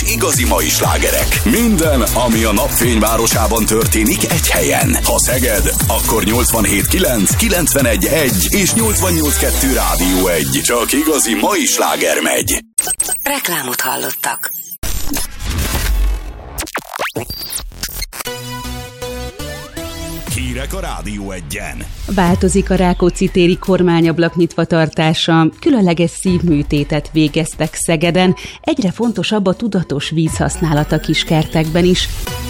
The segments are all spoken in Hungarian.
és igazi mai slágerek. Minden, ami a napfényvárosában történik egy helyen. Ha Szeged, akkor 87.9, 91.1 és 88.2 Rádió 1. Csak igazi mai sláger megy. Reklámot hallottak. Hírek a Rádió 1-en. Változik a Rákóczi-téri kormányablak nyitvatartása. Különleges szívműtétet végeztek Szegeden. Egyre fontosabb a tudatos vízhasználat a kiskertekben is.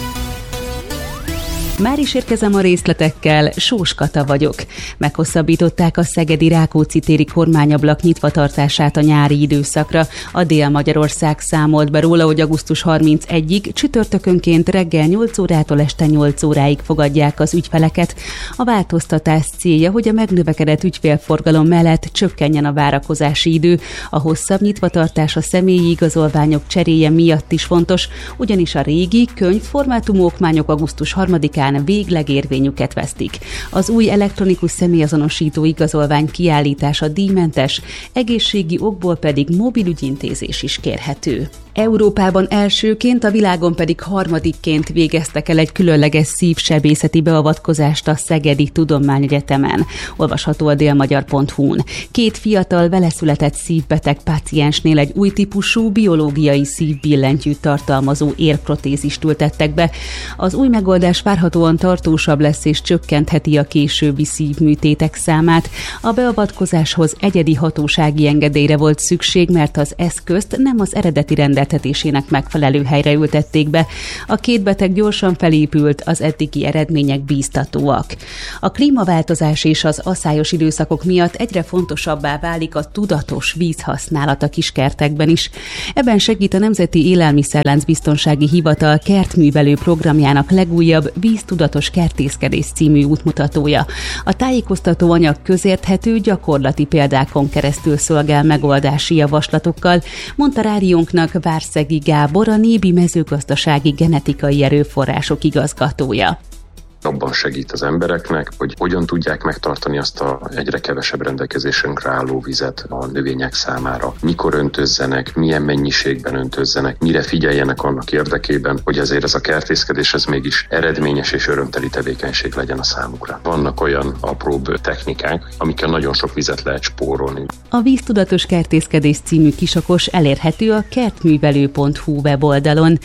Már is érkezem a részletekkel, Sós Kata vagyok. Meghosszabbították a szegedi Rákóczi-téri kormányablak nyitvatartását a nyári időszakra. A Dél-Magyarország számolt be róla, hogy augusztus 31-ig csütörtökönként reggel 8 órától este 8 óráig fogadják az ügyfeleket. A változtatás célja, hogy a megnövekedett ügyfélforgalom mellett csökkenjen a várakozási idő. A hosszabb nyitvatartás a személyi igazolványok cseréje miatt is fontos, ugyanis a régi könyvformátumú okmányok augusztus 3-án végleg érvényüket vesztik. Az új elektronikus személyazonosító igazolvány kiállítása díjmentes, egészségi okból pedig mobilügyintézés is kérhető. Európában elsőként, a világon pedig harmadikként végeztek el egy különleges szívsebészeti beavatkozást a Szegedi Tudományegyetemen. Olvasható a délmagyar.hu-n. 2 fiatal veleszületett szívbeteg páciensnél egy új típusú biológiai szívbillentyűt tartalmazó érprotézist ültettek be. Az új megoldás várhatóan tartósabb lesz és csökkentheti a későbbi szívműtétek számát. A beavatkozáshoz egyedi hatósági engedélyre volt szükség, mert az eszközt nem az eredeti rendeltetésének megfelelő helyre ültették be. A 2 beteg gyorsan felépült, az eddigi eredmények bíztatóak. A klímaváltozás és az aszályos időszakok miatt egyre fontosabbá válik a tudatos vízhasználat a kiskertekben is. Ebben segít a Nemzeti Élelmiszerláncbiztonsági Hivatal kertművelő programjának legújabb Víztudatos kertészkedés című útmutatója. A tájékoztató anyag közérthető, gyakorlati példákon keresztül szolgál megoldási javaslatokkal, mondta rádiónknak Várszegi Gábor, a Nébi Mezőgazdasági Genetikai Erőforrások igazgatója. Abban segít az embereknek, hogy hogyan tudják megtartani azt a egyre kevesebb rendelkezésünkre álló vizet a növények számára. Mikor öntözzenek, milyen mennyiségben öntözzenek, mire figyeljenek annak érdekében, hogy azért ez a kertészkedés ez mégis eredményes és örömteli tevékenység legyen a számukra. Vannak olyan apróbb technikák, amikkel nagyon sok vizet lehet spórolni. A Víztudatos kertészkedés című kisokos elérhető a kertművelő.hu weboldalon.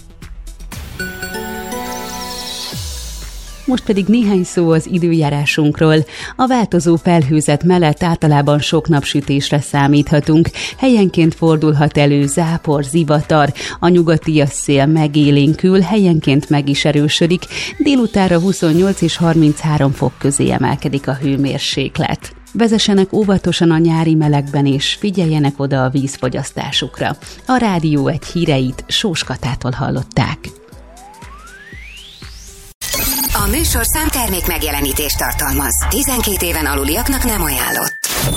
Most pedig néhány szó az időjárásunkról. A változó felhőzet mellett általában sok napsütésre számíthatunk. Helyenként fordulhat elő zápor, zivatar, a nyugatias szél megélénkül, helyenként meg is erősödik. Délutánra 28 és 33 fok közé emelkedik a hőmérséklet. Vezessenek óvatosan a nyári melegben és figyeljenek oda a vízfogyasztásukra. A Rádió 1 híreit Sós Katától hallották. A műsorszám termék megjelenítést tartalmaz. 12 éven aluliaknak nem ajánlott.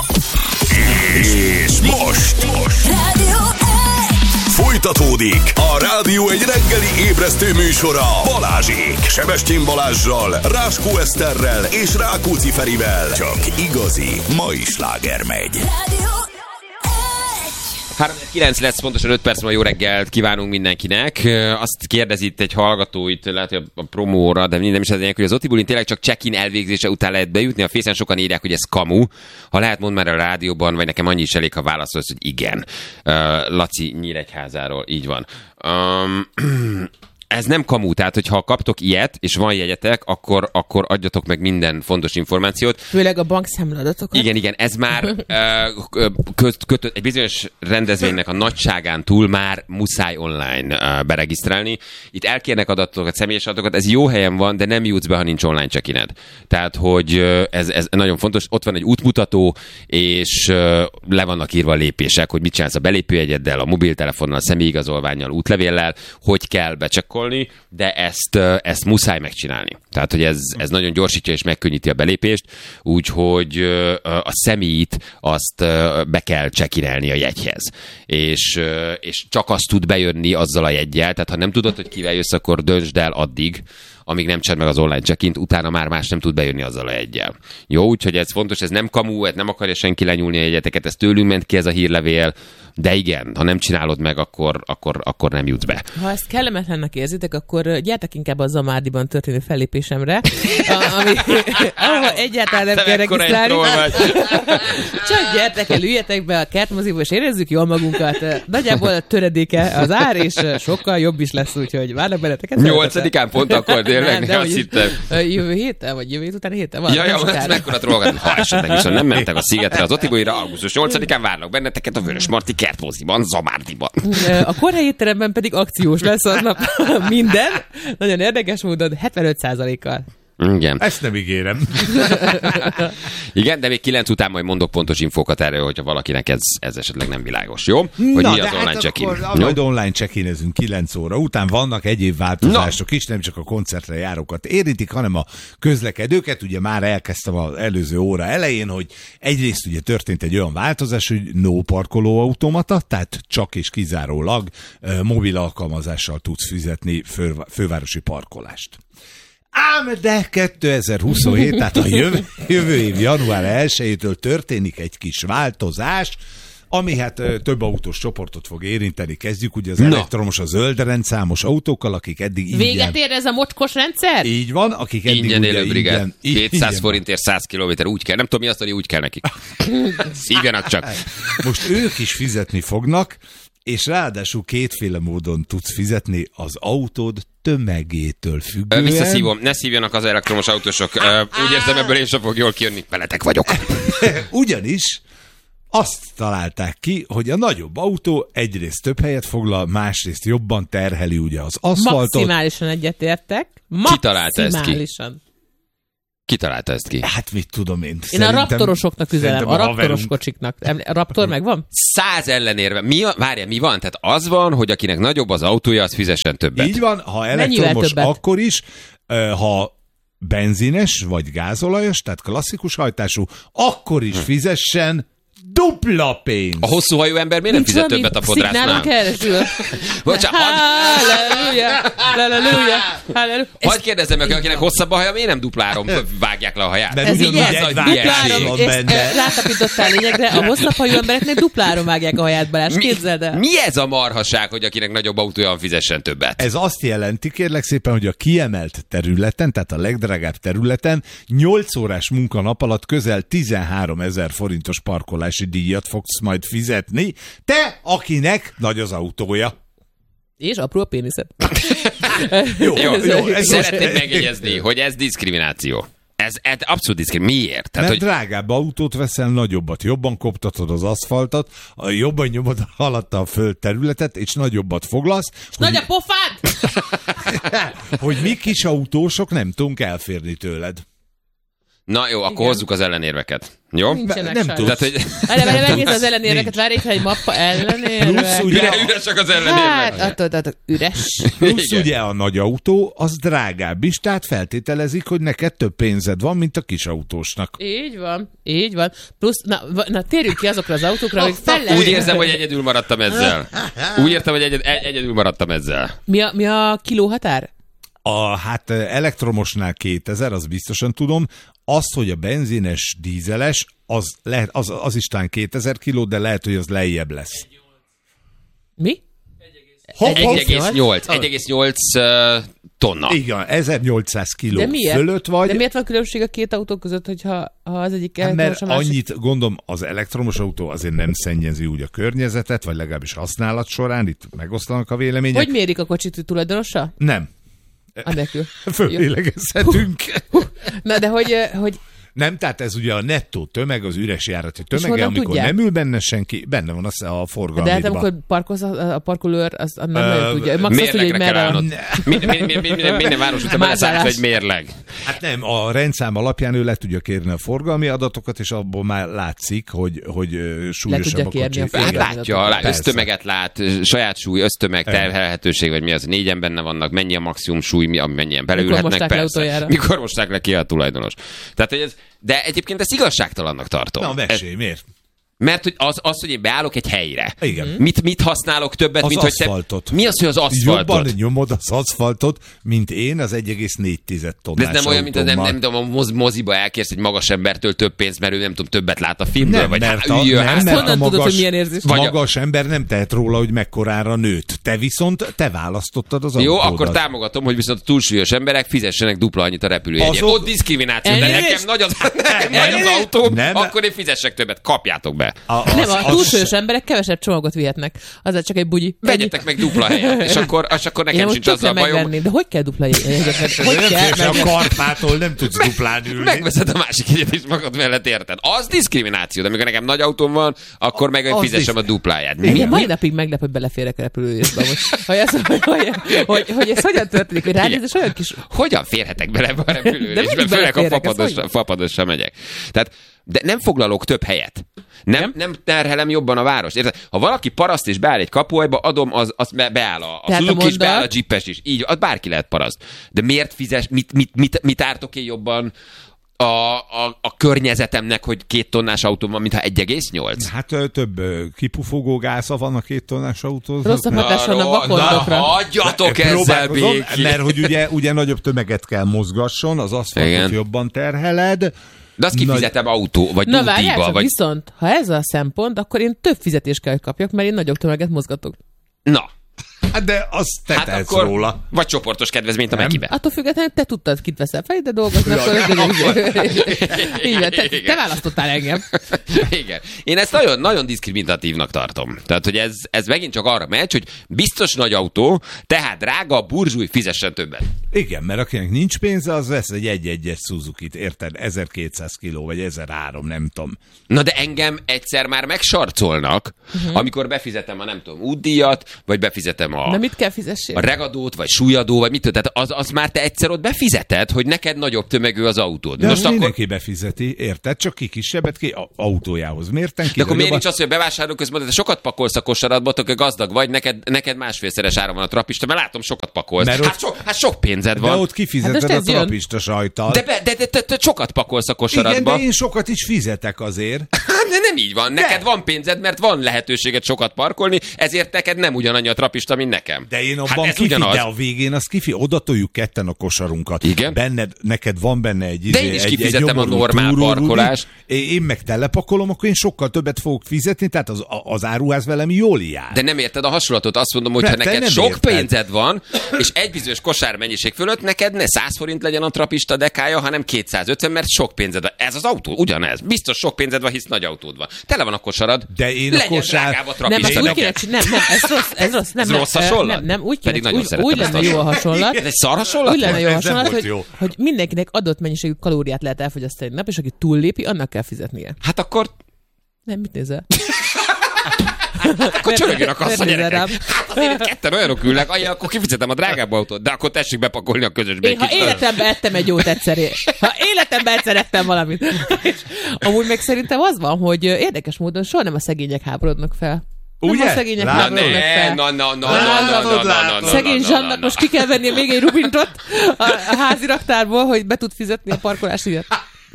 És most Rádió 1! folytatódik a Rádió 1 reggeli ébresztő műsora Balázsék. Sebestyén Balázssal, Ráskó Eszterrel és Rákóczi Ferivel. Csak igazi mai sláger megy. Rádió 3-9 lesz, pontosan 5 perc, jó reggelt kívánunk mindenkinek. Azt kérdezi itt egy hallgató, itt lehet, hogy a promóra, de nem is az lényeg, hogy az Otibulin tényleg csak check-in elvégzése után lehet bejutni. A Fészen sokan írják, hogy ez kamu. Ha lehet, mondd már a rádióban, vagy nekem annyi is elég, ha válaszolsz, hogy igen. Laci Nyíregyházáról, így van. Ez nem kamu, tehát hogyha kaptok ilyet, és van jegyetek, akkor adjatok meg minden fontos információt. Főleg a bankszámladatokat. Igen, ez már egy bizonyos rendezvénynek a nagyságán túl már muszáj online beregisztrálni. Itt elkérnek adatokat, személyes adatokat, ez jó helyen van, de nem jutsz be, ha nincs online check-ined. Tehát, hogy ez nagyon fontos. Ott van egy útmutató, és le vannak írva a lépések, hogy mit csinálsz a belépőjegyeddel, a mobiltelefonnal, a személyigazolvánnyal, útlevéllel, hogy kell becsekkolni, de ezt muszáj megcsinálni. Tehát, hogy ez nagyon gyorsítja és megkönnyíti a belépést, úgyhogy a személyt azt be kell csekirelni a jegyhez. És csak azt tud bejönni azzal a jeggyel, tehát ha nem tudod, hogy kivel jössz, akkor döntsd el amíg nem csinál meg az online check-int, utána már más nem tud bejönni azzal a jeggyel. Jó, úgyhogy ez fontos, ez nem kamu, nem akarja senki lenyúlni a jegyeteket, ez tőlünk ment ki ez a hírlevél, de igen, ha nem csinálod meg, akkor nem jutsz be. Ha ezt kellemetlennek érzitek, akkor gyertek inkább a Zamárdiban történő fellépésemre, ahol egyáltalán nem kell regisztrálni. Csak gyertek el, üljetek be a kertmoziba, és érezzük jól magunkat. Nagyjából töredéke az ár, és sokkal jobb is lesz, úgyhogy várnak benneteket. 8-án pont akkor tényleg, azt hittem. Jövő héten, vagy jövő után héten van? Ja, ez mekkora trollgat, ha esetleg viszont nem mentek a Szigetre, az Otibolyra, augusztus 8-án várnak benneteket a Vörösmarty kertmoziban, Zamárdiban. A Korhely étteremben pedig akciós lesz aznap minden. Nagyon érdekes módon 75%-kal. Igen. Ezt nem ígérem. Igen, de még 9 után majd mondok pontos infókat erről, hogyha valakinek ez esetleg nem világos, jó? Hogy na, mi az online check-in. Majd online check-inezünk 9 óra után. Vannak egyéb változások is, nem csak a koncertre járókat érintik, hanem a közlekedőket. Ugye már elkezdtem az előző óra elején, hogy egyrészt ugye történt egy olyan változás, hogy no parkolóautomata, tehát csak és kizárólag mobil alkalmazással tudsz fizetni fővárosi parkolást. Ám de 2027, tehát a jövő év január 1-től történik egy kis változás, ami hát több autós csoportot fog érinteni. Kezdjük ugye az elektromos, a zöld rendszámos autókkal, akik eddig ingyen... Véget ér ez a mocskos rendszer? Így van, akik eddig ingyen élő brigád. Ingyen, 200 forintért 100 kilométer, úgy kell. Nem tudom mi azt, hogy úgy kell nekik. Szívjanak csak. Most ők is fizetni fognak, és ráadásul kétféle módon tudsz fizetni az autód tömegétől függően. Visszaszívom, ne szívjanak az elektromos autósok. Úgy érzem, ebből én sem fog jól kijönni. Veletek vagyok. Ugyanis azt találták ki, hogy a nagyobb autó egyrészt több helyet foglal, másrészt jobban terheli ugye az aszfaltot. Maximálisan egyetértek. Ki találta ezt ki? Ki találta ezt ki? Hát mit tudom én. Én a raptorosoknak üzenem, a raptoros kocsiknak. A raptor megvan? 100 ellenérve. Mi van? Tehát az van, hogy akinek nagyobb az autója, az fizessen többet. Így van, ha elektromos, akkor is, ha benzines vagy gázolajos, tehát klasszikus hajtású, akkor is fizessen dupla pénz. A hosszú hajú ember miért nem fizet többet a fodrásznál? Bocsánat, halleluja. Hadd kérdezzem meg, akinek hosszabb a haja, miért nem dupláron vágják le a haját? Ez így rátapítottál lényegre, a hosszabb hajú embereknek dupláron vágják a haját, Balázs, képzeld el. Mi ez a marhaság, hogy akinek nagyobb autója, fizessen többet? Ez azt jelenti, kérlek szépen, hogy a kiemelt területen, tehát a legdrágább területen 8 órás munkanap alatt közel 13 000 forintos parkolási díjat fogsz majd fizetni, te, akinek nagy az autója. És apró a péniszed. Jó. Szeretném megjegyezni, hogy ez diszkrimináció. Ez abszolút diszkrimináció. Miért? Tehát, mert drágább autót veszel, nagyobbat, jobban koptatod az aszfaltot, jobban nyomod alatta a földterületet, és nagyobbat foglalsz. Nagy a pofád! Hogy mi kis autósok nem tudunk elférni tőled. Na jó, akkor hozzuk az ellenérveket. Jó? Nem tudsz. Megnézd az ellenérveket, várj, ha egy mappa ellenérve. Üresek az ellenérvek. Hát, üres. Plusz ugye a nagy autó, az drágább is, tehát feltételezik, hogy neked több pénzed van, mint a kis autósnak. Így van. Plusz, na térjünk ki azokra az autókra, hogy Úgy érzem, hogy egyedül maradtam ezzel. Egyedül maradtam ezzel. Mi a kilóhatár? Hát elektromosnál 2000, az biztosan tudom. Azt, hogy a benzines, dízeles, az is talán 2000 kiló, de lehet, hogy az lejjebb lesz. Mi? 1,8 tonna. Igen, 1800 kiló fölött vagy. De miért van különbség a két autó között, hogyha az egyik elektromos, mert annyit gondolom, az elektromos autó azért nem szennyezi úgy a környezetet, vagy legalábbis használat során, itt megosztanak a vélemények. Hogy mérik a kocsit tulajdonosa? Nem. Anélkül. Fölélegezhetünk. Na, de hogy... Nem, tehát ez ugye a nettó tömeg, az üres járati tömege, amikor tudják? Nem ül benne senki, benne van a forgalmi. De hát amikor parkolsz, a parkolőr, az nem nagyon tudja. Max azt tudja, hogy merre... Minden város után beleszállsz egy mérleg. Hát nem, a rendszám alapján ő le tudja kérni a forgalmi adatokat, és abból már látszik, hogy súlyosabb a kocsi. Hát látja, össztömeget lát, saját súly, össztömeg, terhelhetőség, vagy mi az, 4-en benne vannak, mennyi a maximum súly, mennyien beleülhetnek, persze. Mikor mosták le ki a tulajdonos. Tehát, hogy ez, de egyébként ezt igazságtalannak tartom. Na, mesélj, miért? Mert hogy az, hogy én beállok egy helyre. Igen. Mit használok többet, Az mint aszfaltot. Mi az, hogy az aszfaltot? Jobban nyomod az aszfaltot, mint én az 1,4 tonnás. De ez nem olyan, mint nem tudom, a moziba elkérsz egy magas embertől több pénzt, mert ő nem tudom, többet lát a filmből, Nem, vagy mert honnan tudod, hogy milyen érzés? Magas ember nem tehet róla, hogy mekkorára nőtt. Te viszont választottad az Jó, autódat. akkor támogatom, hogy viszont a túlsúlyos emberek fizessenek dupla annyit a repülőjegyért. Azok- Ott diszkrimináció, de nekem nagy az autóm, akkor én fizessek többet, kapjátok be. Nem, a túlsúlyos emberek kevesebb csomagot vihetnek. Az csak egy bugyi. Vegyetek meg dupla helyet, és akkor nekem sincs azzal bajom. De hogy kell dupla jegyet? Hogy Nem kell férsz a megvenni? Karpától, nem tudsz duplán ülni. Megveszed a másik egyet is magad mellett, érted? Az diszkrimináció, de amikor nekem nagy autóm van, akkor meg Az fizessem a dupláját. Igen, mai napig meglep, hogy beleférek a repülőjésbe. Hogy ez hogyan történik, hogy ránézés olyan kis... Hogyan férhetek bele ebbe a repülőjésbe? Főleg a fapadossal megyek. Tehát, de nem foglalok több helyet. Nem terhelem jobban a város. Érted? Ha valaki paraszt és beáll egy kapuajba, adom, az beáll a Suzuki is, beáll a Jeepes is. Így, az bárki lehet paraszt. De miért fizes, mit ártok én jobban a környezetemnek, hogy 2 tonnás autóm van, mintha 1,8? Hát több kipufogó gáza van a 2 tonnás autóznak. Rosszabb hatás van a vakondokra. Hagyjatok ezzel békén. Mert hogy ugye nagyobb tömeget kell mozgasson, az aszfaltot jobban terheled. De azt kifizetem autó, vagy Na várjál útdíjba, csak, vagy... viszont, ha ez a szempont, akkor én több fizetést kell, hogy kapjak, mert én nagyobb tömeget mozgatok. Na. Hát de azt te Hát tehetsz akkor róla. vagy csoportos kedvezményt a Mekibe. Attól függetlenül te tudtad, kit veszel fel, de dolgozni, akkor így van, te választottál engem. Igen. Én ezt nagyon, nagyon diszkriminatívnak tartom. Tehát, hogy ez megint csak arra megy, hogy biztos nagy autó, tehát drága, burzsúj, fizessen többet. Igen, mert akinek nincs pénze, az vesz egy 1.1-es Suzukit, érted? 1200 kiló, vagy 1003, nem tudom. Na de engem egyszer már megsarcolnak, amikor befizetem a nem tudom útdíjat, vagy befizetem Na mit kell fizessél? a regadót, vagy súlyadó, vagy mit tehát az már te egyszer ott befizeted, hogy neked nagyobb tömegű az autód. De most most mindenki befizeti, érted? Csak ki kisebbet ki autójához mérten ki. De akkor miért nincs az, hogy a bevásárló közben, de sokat pakolsz a kosaratba, hogy gazdag vagy, neked másfélszeres ára van a trapista, mert látom, sokat pakolsz. Hát sok pénzed van. De ott kifizeted a trapista sajttal. De sokat pakolsz a kosaratba. Igen, de én sokat is fizetek azért. De nem így van. Neked van pénzed, mert van lehetőséged sokat parkolni, ezért neked nem ugyanannyi a trapista, mint nekem. De én abban de a végén az oda toljuk ketten a kosarunkat. Igen? Neked van benne egy de én is kifizetem a normál parkolás. Én meg telepakolom, akkor én sokkal többet fogok fizetni, tehát az áruház velem jól jár. De nem érted a hasonlatot, azt mondom, hogy ha neked sok pénzed van, és egy bizonyos kosármennyiség fölött neked ne 100 forint legyen a trapista dekája, hanem 250, mert sok pénzed van. Ez az autó, ugyanez. Biztos sok pénzed van, hisz nagy autód van. Tele van a kosarad. De én legyen drágább a trapista. Nem, ez rossz. Ez rossz hasonlat? Nem, úgy lenne jó a hasonlat. Ez egy szar hasonlat? Úgy lenne jó a hasonlat, hogy mindenkinek adott mennyiségű kalóriát lehet elfogyasztani egy nap, és aki túllépi, annak kell fizetnie. Hát akkor... Nem, mit nézel? Akkor csörögjön a kassa, gyerekek. Hát azért itt ketten olyanok ülnek, akkor kifizetem a drágább autót, de akkor tessék bepakolni a közösbe. Ha életemben ettem egy jót egyszer, ettem valamit. Amúgy meg szerintem az van, hogy érdekes módon soha nem a szegények háborodnak fel. Ugye? Nem a szegények háborodnak fel. Szegény Zsannak most ki kell vennie még egy rubintot a házi raktárból, hogy be tud fizetni a parkolásdíjat.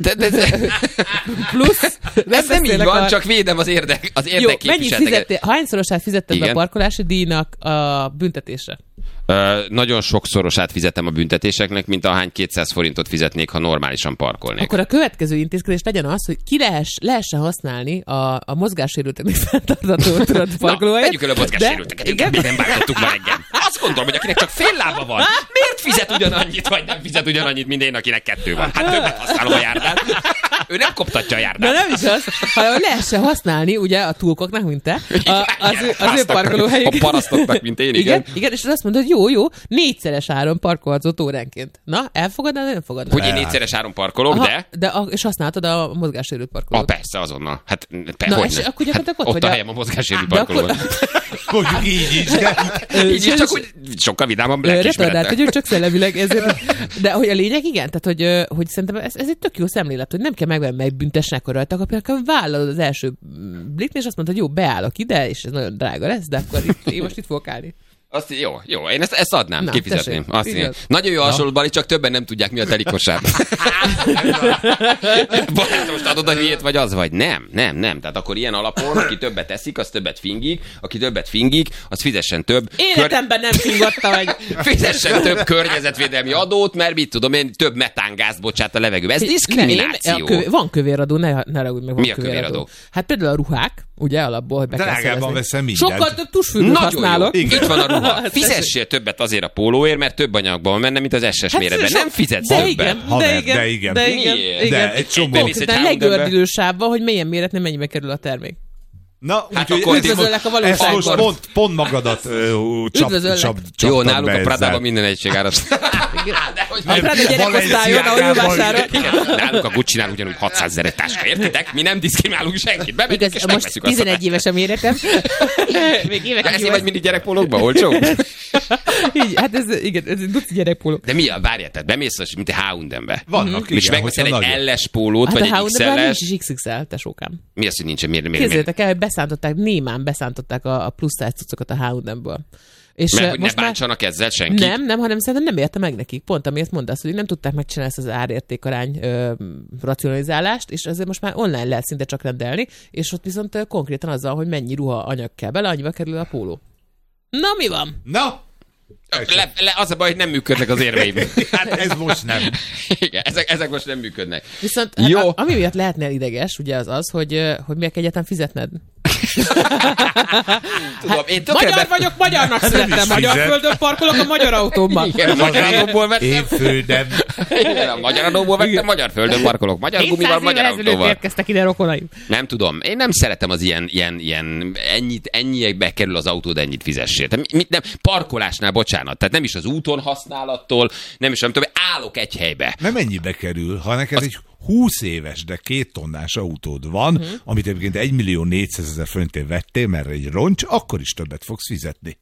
Plusz. Ez nem így van, csak védem az érdekképviseleteket. Hányszorosát fizetted be a parkolási díjnak a büntetésre? Nagyon sokszorosát fizetem a büntetéseknek, mint ahány 200 forintot fizetnék, ha normálisan parkolnék. Akkor a következő intézkedés legyen az, hogy ki lehessen használni a mozgássérülteknek fenntartató parkolóhelyet. Vegyük el a mozgássérülteket, igen? Nem bántottuk már engem. Azt gondolom, hogy akinek csak fél lába van, miért fizet ugyanannyit, vagy nem fizet ugyanannyit, mint én, akinek 2 van? Hát többet használom a járdát. Ő nem koptatja a járdát. De nem is az, hanem lehessen használni, ugye, a túlkoknak, mint te, az ő parkolóhelyük. A parasztoknak, mint én, igen. Igen, és azt mondod, jó, 4-szeres áron parkolhatsz óránként. Na, elfogadnád, nem fogadnád? Hogy én 4-szeres áron parkolok, és használtad a mozgássérült parkolót. Persze, azonnal. Hát, akkor gyakorlatilag ott a helyem a mozgássérült parkolóban. Mondjuk így is. Így is, csak hogy sokkal vidámabb lelkiismerettel. Vagyunk csak szellemileg ezért. De hogy a lényeg, igen, tehát hogy szerintem ez egy tök jó szemlélet, hogy nem kell megvenni, meg büntesnek a rajta, akkor vállalod az első blikni, és azt mondod, hogy jó, beállok ide, és ez nagyon drága lesz, de akkor én most itt fogok állni. Azt, jó, én ezt adnám, kifizetném. Nagyon jó hasonló, Bali, csak többen nem tudják, mi a teli kosár. Barátom, most adod a hülyét, vagy az vagy? Nem. Tehát akkor ilyen alapon, aki többet teszik, az többet fingik, aki többet fingik, az fizessen több. Életemben nem fingotta meg. Fizessen több környezetvédelmi adót, mert mit tudom én, több metángázt bocsát a levegőbe. Ez diszkrimináció. Van kövéradó, ne ragudj meg, van mi a kövéradó? Hát például a ruhák, ugye alapból, hogy be kell drágában veszem mindent. Sokkal több tusfüggőt használok. Itt van a ruha. Fizessél többet azért a pólóért, mert több anyagban van benne, mint az SS méretben. Nem fizetsz többet. De igen. De egy csomó. Konkrétan legördülő sávban, hogy milyen méretnél mennyibe kerül a termék. Na, hát akkor üdvözöllek a valóságban. Most pont magadat csaptad. Jó, náluk a Pradában minden egységárat. A Prada gyerekosztályon, ahol ő vásárol. Náluk a Gucci-nál ugyanúgy 600 000 táska, értitek? Mi nem diszkriminálunk senkit. Bemegyünk és megveszünk azt. Most 11 éves a méretem. Ezért vagy mindig gyerekpólókban, olcsó? Így, hát ez duci gyerekpóló. De mi a, várjál, tehát bemész, mint a H&M-be. Vannak, és megveszel egy LS pólót, vagy egy XL-es. Nincs is XXL, tesókám. Mi az, hogy nincs? Miért? Képzeljétek el, hogy némán beszántották a plusz size cuccokat a H&M-ből. És mert hogy ne bántsanak ezzel senki? Nem, hanem szerintem nem érte meg nekik. Pont amiért mondasz, hogy nem tudták megcsinálni ezt az árértékarány racionalizálást, és ezért most már online lehet szinte csak rendelni, és ott viszont konkrétan azzal, hogy mennyi ruha anyag kell bele, annyiba kerül a póló. Na, mi van? Na! Az a baj, hogy nem működnek az érveim. Hát ez most nem. Igen, ezek most nem működnek. Viszont hát, ami miatt lehetnél ideges, ugye az, hogy miért egyáltalán fizetned. Tudom, én magyar vagyok, magyarnak születtem, magyar földön parkolok a magyar autómban. Igen, a magyar adóból vettem. Én földem. Igen, a magyar adóból vettem, magyar földön parkolok, magyar gumival, magyar autóval. Érkeztek ide rokonaim. Nem tudom, én nem szeretem az ilyen ennyibe kerül az autód, ennyit fizessél. Nem, parkolásnál, bocsánat, tehát nem is az úton használattól, nem is, nem tudom, állok egy helybe. Nem ennyibe kerül, ha neked egy 20 éves, de 2 tonnás autód van, amit egyébként 1.400.000 forintért vettél, mert egy roncs, akkor is többet fogsz fizetni.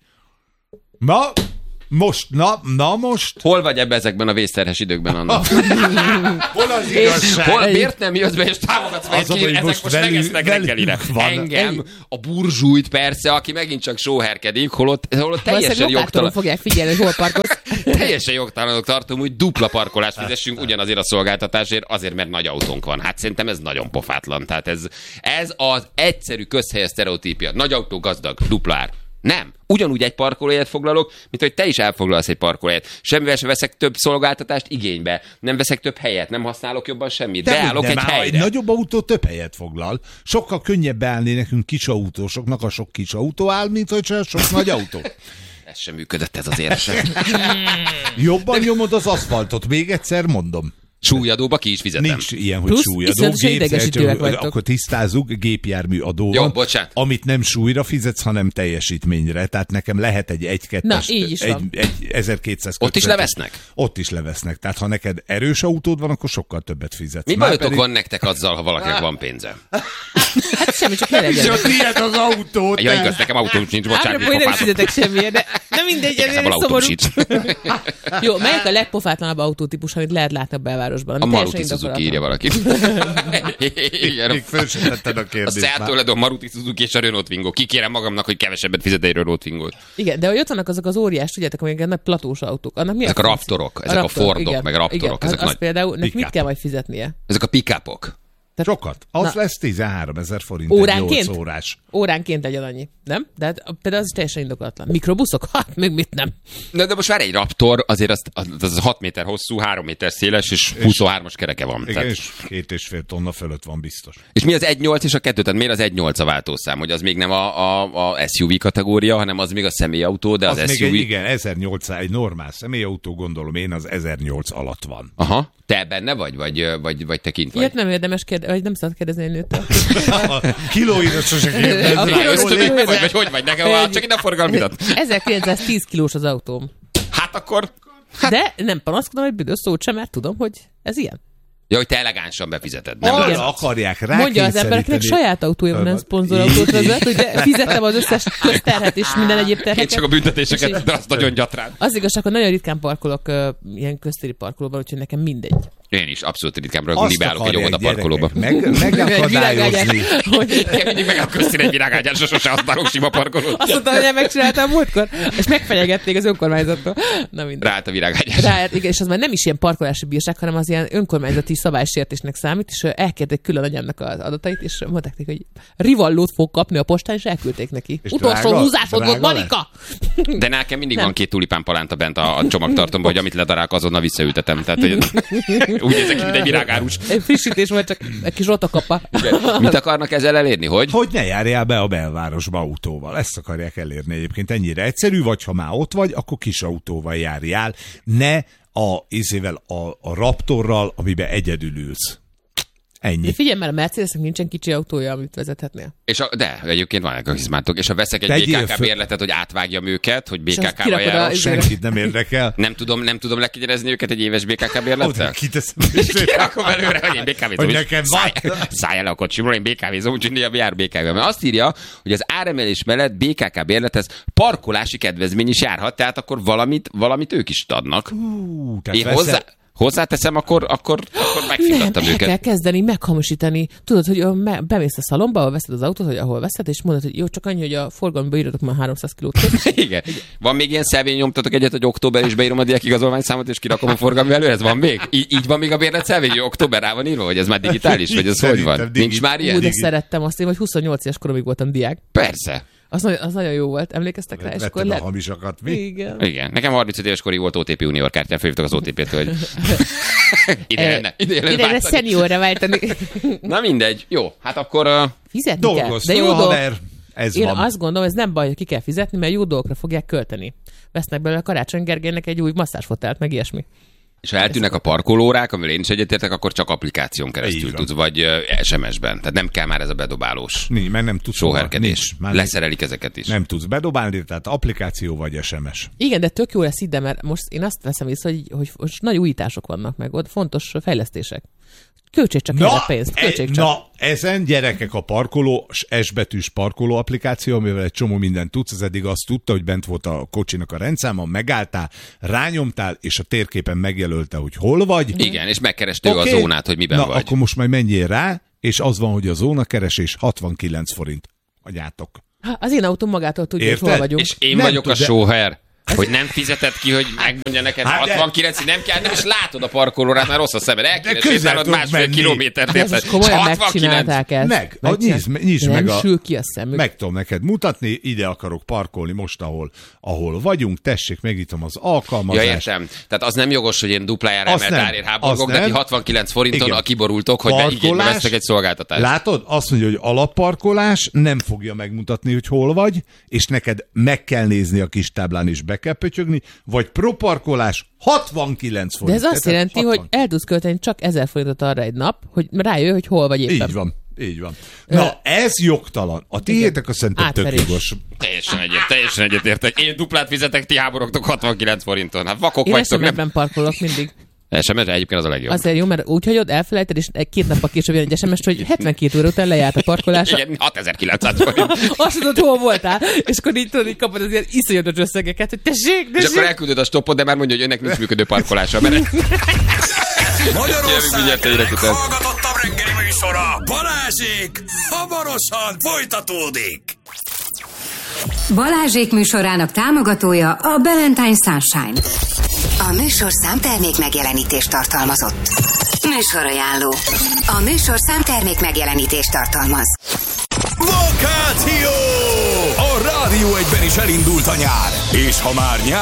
Most. Hol vagy ezekben a vészterhes időkben, Anna? Hol az igazság? Miért nem jössz be és támogatsz meg ki? Ezek most megesznek reggelire. Engem, a burzsújt persze, aki megint csak sóherkedik, holott teljesen jogtalan. Fogják figyelni, hogy hol parkolsz. Teljesen jogtalanok tartom, hogy dupla parkolást fizessünk ugyanazért a szolgáltatásért, azért, mert nagy autónk van. Hát szerintem ez nagyon pofátlan. Tehát ez az egyszerű közhelyes sztereotípia. Nagy autó, gazdag, dupla ár. Nem. Ugyanúgy egy parkolóhelyet foglalok, mint hogy te is elfoglalsz egy parkolóhelyet. Semmivel sem veszek több szolgáltatást igénybe. Nem veszek több helyet, nem használok jobban semmit. Beállok egy helyre. Egy nagyobb autó több helyet foglal. Sokkal könnyebb beállni nekünk kis autósoknak, a sok kis autó áll, mint hogy sok nagy autó. Ez sem működött, ez az érsek. Jobban nyomod az aszfaltot, még egyszer mondom. Súlyadóba ki is fizetem. Nincs ilyen, hogy súlyadó. Akkor tisztázzuk, gépjármű adó van, amit nem súlyra fizetsz, hanem teljesítményre. Tehát nekem lehet egy 1-2-es, egy 1200 Ott is levesznek? Ott is levesznek. Tehát ha neked erős autód van, akkor sokkal többet fizetsz. Mi bajotok van nektek azzal, ha valakinek van pénze? Hát semmi, csak ne legyen. Csak miért az autót? Ja, igaz, nekem autóm sincs, bocsánat. Hogy nem fizetek semmilyen, de mindegy, ez szomorú. Jó, melyik a legpofátlanabb autótípus, amit lehet látni a belvárosban? A Maruti Suzuki, írja valaki. Még fölsítetted a kérdést. A Seat Toledo, a Maruti Suzuki és a Renault Twingo. Kikérem magamnak, hogy kevesebbet fizet egy Renault Twingo-t. Igen, de hogy ott vannak azok az óriás, tudjátok, amik nagy platós autók. Annak mi ezek a Raptorok, ezek a Fordok, igen, meg Raptorok. Igen, az például, mit kell majd fizetnie? Ezek a pick-upok. Sokat. Az lesz 13 000 forint óránként? egy 8 órás. Óránként legyen annyi, nem? De hát, például az is teljesen indokolatlan. Mikrobuszok? Hát, még mit nem. De most már egy Raptor, azért az 6 méter hosszú, 3 méter széles, és 23-as kereke van. Igen, tehát... és 2,5 tonna fölött van biztos. És mi az 1.8 és a 2? Tehát miért az 1.8 a váltószám? Hogy az még nem a SUV kategória, hanem az még a személyautó, de az SUV... Még igen, 1800, egy normál személyautó, gondolom én, az 1008 alatt van. Aha. Te benne vagy te kint vagy? Ilyet nem érdemes vagy nem szabad kérdezni egy nőtől. Kilóira sose kérdezni. Vagy hogy vagy nekem? Csak ide a forgalmidat. 1910 kilós az autóm. Hát akkor... De nem panaszkodom egy büdös szót sem, mert tudom, hogy ez ilyen. Ja, hogy te elegánsan befizeted. Nem akarják rá. Mondja az embereknek, saját autója van, nem szponzorautót vezet, hogy fizettem az összes közterhet és minden egyéb terheket. Én csak a büntetéseket, de azt nagyon gyatrán. Az igazság, hogy nagyon ritkán parkolok ilyen köztéri parkolóban, úgyhogy nekem mindegy. Én is abszolút ritkán libálok egy óvoda parkolóba. Megakadályozni. Mindig megaköztél egy virágágyásra, sose használok sima parkolót. Azt mondtam, hogy én megcsináltam múltkor, és megfenyegették az önkormányzattól. Na minden. Ráállt a virágágyás. Ráállt, igen, és az már nem is ilyen parkolási bírság, hanem az ilyen önkormányzati szabálysértésnek számít, és elkérték külön anyámnak az adatait, és mondták neki, hogy rivallót fog kapni a postán, és elküldték neki. És utolsó húzásod volt, Marika! De nekem mindig van 2 tulipán palánta bent a csomagtartomban, hogy amit ledarálok, azonnal visszaültetem. Tehát, hogy úgy nézek ki, mint egy virágárus. Egy frissítés vagy csak egy kis rotakapa. Mit akarnak ezzel elérni? Hogy ne járjál be a belvárosba autóval. Ezt akarják elérni egyébként. Ennyire egyszerű, vagy ha már ott vagy, akkor kis autóval járjál. Ne a Raptorral, amiben egyedül ülsz. Ennyi. De figyelj, mert a Mercedesnek nincsen kicsi autója, amit vezethetnél. De egyébként van a hizmátok, és ha veszek egy BKK bérletet, hogy átvágjam őket, hogy BKK-val járok. Senkit nem érdekel. Nem tudom lekigyerezni őket egy éves BKK bérlettel? Kiteszem előre, hogy én BKV-zom. Hogy nekem szállj el a kocsimról, én BKV-zom, úgyhogy néha jár BKV-vel. Mert azt írja, hogy az áremelés mellett BKK bérlethez parkolási kedvezmény is járhat, tehát akkor valamit ők is adnak. Én hozzáteszem, akkor megfitattam őket. Nem, kell kezdeni meghamisítani. Tudod, hogy bemész a szalomba, ahol veszed az autót, hogy ahol veszed, és mondod, hogy jó, csak annyi, hogy a forgalomba írjatok már 300 kilót. Igen. Van még ilyen szelvény, nyomtatok egyet, hogy október is beírom a diákigazolványszámot, és kirakom a forgalmi előhez? Van még? Így van még a bérlet szelvény, hogy október rá van írva, hogy ez már digitális, vagy ez hogy van? Nincs már ilyen? De szerettem azt, én hogy 28 éves koromig voltam diák. Persze. Az nagyon jó volt, emlékeztek rá? És akkor a hamisakat, mi? Igen. Nekem 35 éves korig volt OTP Unior kártyán, felhívtak az OTP-től, hogy ide szeniorra váltani. Na mindegy, jó, hát akkor fizetni kell. De jó haver, én azt gondolom, ez nem baj, hogy ki kell fizetni, mert jó dolgokra fogják költeni. Vesznek belőle Karácsony Gergelynek egy új masszázsfotelt, meg ilyesmi. És ha eltűnnek a parkolórák, amivel én is egyetértek, akkor csak applikáción keresztül tudsz, vagy SMS-ben. Tehát nem kell már ez a bedobálós mert nem tudsz sóherkedés. Leszerelik ezeket is. Nem tudsz bedobálni, tehát applikáció vagy SMS. Igen, de tök jó lesz ide, mert most én azt veszem észre, hogy most nagy újítások vannak meg, ott fontos fejlesztések. Költsék csak a pénzt. Ezen gyerekek a parkoló, S-betűs parkoló applikáció, amivel egy csomó mindent tudsz, az eddig azt tudta, hogy bent volt a kocsinak a rendszáma, megálltál, rányomtál, és a térképen megjelölte, hogy hol vagy. Igen, és megkereste a zónát, hogy miben vagy. Akkor most majd menjél rá, és az van, hogy a zónakeresés 69 forint. Agyátok. Az én autóm magától tudja, hogy hol vagyunk. És én vagyok a sóher. Hogy nem fizetett ki, hogy megmondja neked 69, nem kell, nem is látod a parkolórát, már rossz a szemed. El kéne sétálod 1,5 kilométert. Ez komolyan megcsinálták ezt. Nyisd meg sül ki a szemük. Meg tudom neked mutatni, ide akarok parkolni most, ahol vagyunk, tessék, megnyitom az alkalmazást. Ja, értem. Tehát az nem jogos, hogy én duplájára emelt árért háborgok, de 69 forinton a kiborultok, hogy igénybe vesztek egy szolgáltatást. Látod? Azt mondja, hogy alapparkolás nem fogja megmutatni, hogy hol vagy, és neked meg kell nézni a kis táblán is kell pötyögni, vagy proparkolás 69 forint. De ez azt jelenti, hogy el tudsz költeni csak 1000 forintot arra egy nap, hogy rájöjj, hogy hol vagy éppen. Így van. Na, ez jogtalan. A tiétek azt szerintem tök jogos. Teljesen egyetértek. Én duplát fizetek, ti háborogtok 69 forinton. Hát vakok én vagytok. Én SMS-ben parkolok mindig. SMS-re egyébként az a legjobb. Azért jó, mert úgy hagyod, elfelejted, és 2 nappal később jön egy SMS-t, hogy 72 óra után lejárt a parkolás. Igen, 6900 forint. Azt tudod, hol voltál, és akkor így tudod, így kapod az ilyen iszonyatos összegeket, hogy tessék. És akkor elküldöd a stoppot, de már mondja, hogy önnek nincs működő parkolása. Magyarország hallgatottabb reggeli műsora. Balázsék hamarosan folytatódik. Balázsék műsorának támogatója a Valentine Sunshine. A műsor számtermék megjelenítést tartalmazott. Műsorajánló. A műsor számtermék megjelenítést tartalmaz. Vakáció! A Rádió 1-ben is elindult a nyár. És ha már nyár,